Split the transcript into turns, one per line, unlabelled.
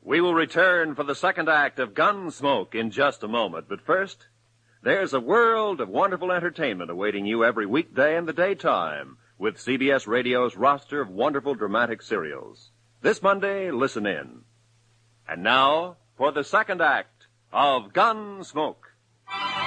We will return for the second act of Gunsmoke in just a moment. But first, there's a world of wonderful entertainment awaiting you every weekday in the daytime with CBS Radio's roster of wonderful dramatic serials. This Monday, listen in. And now, for the second act of Gunsmoke.